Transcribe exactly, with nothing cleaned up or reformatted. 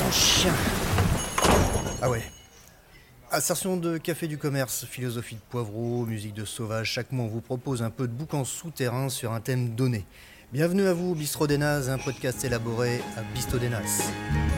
ton chien. Ah ouais. Assertion de café du commerce, philosophie de poivreau, musique de sauvage. Chaque mois, on vous propose un peu de boucan souterrain sur un thème donné. Bienvenue à vous au Bistrot des Nazes, un podcast élaboré à Bisto des Nazes.